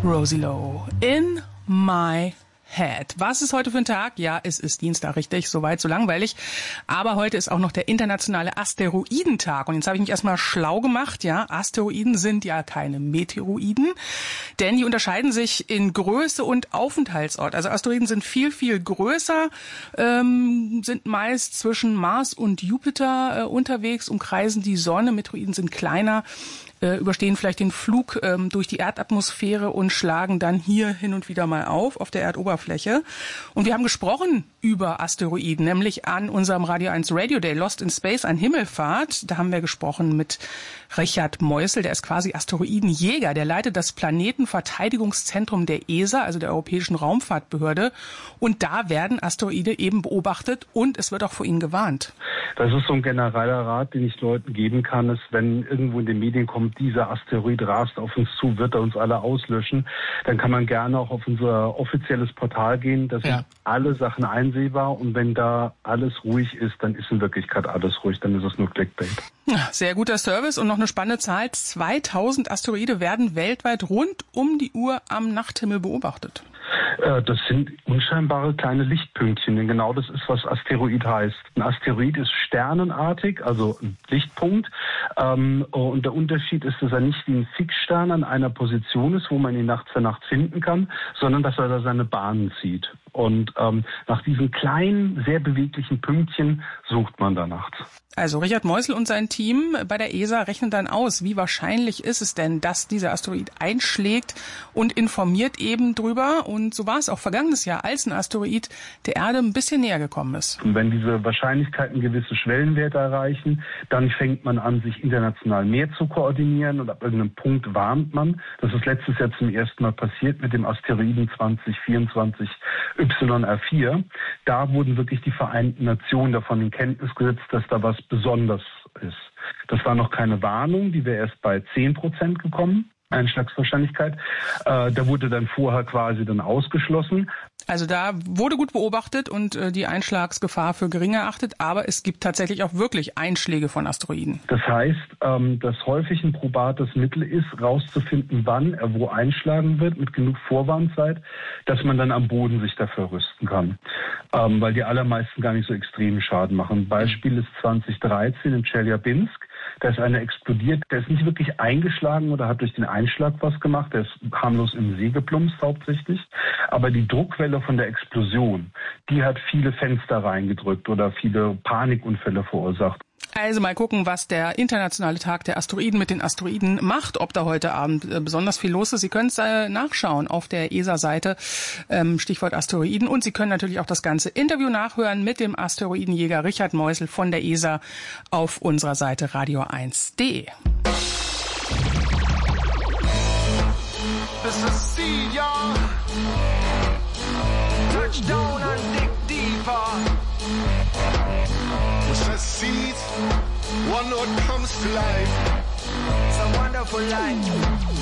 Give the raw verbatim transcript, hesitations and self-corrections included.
Rosie Lowe, In My Head. Was ist heute für ein Tag? Ja, es ist Dienstag, richtig, soweit, so langweilig. Aber heute ist auch noch der internationale Asteroidentag. Und jetzt habe ich mich erstmal schlau gemacht. Ja, Asteroiden sind ja keine Meteoroiden, denn die unterscheiden sich in Größe und Aufenthaltsort. Also Asteroiden sind viel, viel größer, ähm, sind meist zwischen Mars und Jupiter äh, unterwegs, umkreisen die Sonne. Meteoroiden sind kleiner, äh, überstehen vielleicht den Flug ähm, durch die Erdatmosphäre und schlagen dann hier hin und wieder mal auf, auf der Erdoberfläche. Und wir haben gesprochen über Asteroiden, nämlich an unserem Radio eins Radio Day, Lost in Space, ein Himmelfahrt. Da haben wir gesprochen mit Richard Meusel, der ist quasi Asteroidenjäger. Der leitet das Planetenverteidigungszentrum der E S A, also der Europäischen Raumfahrtbehörde. Und da werden Asteroide eben beobachtet und es wird auch vor ihnen gewarnt. Das ist so ein genereller Rat, den ich Leuten geben kann, ist, wenn irgendwo in den Medien kommt, dieser Asteroid rast auf uns zu, wird er uns alle auslöschen, dann kann man gerne auch auf unser offizielles Portal gehen. Da sind ja alle Sachen einsehbar und wenn da alles ruhig ist, dann ist in Wirklichkeit alles ruhig, dann ist es nur Clickbait. Ja, sehr guter Service und noch eine spannende Zahl. zweitausend Asteroide werden weltweit rund um die Uhr am Nachthimmel beobachtet. Das sind unscheinbare kleine Lichtpünktchen, denn genau das ist, was Asteroid heißt. Ein Asteroid ist sternenartig, also ein Lichtpunkt. Und der Unterschied ist, dass er nicht wie ein Fixstern an einer Position ist, wo man ihn Nacht für Nacht finden kann, sondern dass er da seine Bahnen zieht. Und ähm, nach diesen kleinen, sehr beweglichen Pünktchen sucht man da nachts. Also Richard Meusel und sein Team bei der E S A rechnen dann aus, wie wahrscheinlich ist es denn, dass dieser Asteroid einschlägt und informiert eben drüber. Und so war es auch vergangenes Jahr, als ein Asteroid der Erde ein bisschen näher gekommen ist. Und wenn diese Wahrscheinlichkeiten gewisse Schwellenwerte erreichen, dann fängt man an, sich international mehr zu koordinieren und ab irgendeinem Punkt warnt man. Das ist letztes Jahr zum ersten Mal passiert mit dem Asteroiden zwanzig vierundzwanzig Y R vier. Da wurden wirklich die Vereinten Nationen davon in Kenntnis gesetzt, dass da was besonders ist. Das war noch keine Warnung, die wäre erst bei zehn Prozent gekommen, Einschlagswahrscheinlichkeit. Äh, da wurde dann vorher quasi dann ausgeschlossen. Also da wurde gut beobachtet und äh, die Einschlagsgefahr für gering erachtet, aber es gibt tatsächlich auch wirklich Einschläge von Asteroiden. Das heißt, ähm, dass häufig ein probates Mittel ist, rauszufinden, wann er wo einschlagen wird, mit genug Vorwarnzeit, dass man dann am Boden sich dafür rüsten kann. Ähm, weil die allermeisten gar nicht so extremen Schaden machen. Beispiel ist zwanzig dreizehn in Tscheljabinsk. Da ist einer explodiert, der ist nicht wirklich eingeschlagen oder hat durch den Einschlag was gemacht, der ist harmlos im See geplumpst hauptsächlich. Aber die Druckwelle von der Explosion, die hat viele Fenster reingedrückt oder viele Panikunfälle verursacht. Also mal gucken, was der internationale Tag der Asteroiden mit den Asteroiden macht, ob da heute Abend äh, besonders viel los ist. Sie können es äh, nachschauen auf der E S A-Seite, ähm, Stichwort Asteroiden. Und Sie können natürlich auch das ganze Interview nachhören mit dem Asteroidenjäger Richard Meusel von der E S A auf unserer Seite radio eins punkt de. This is Seed, y'all. Touchdown and dig deeper. This is Seed. One note comes to life. It's a wonderful life.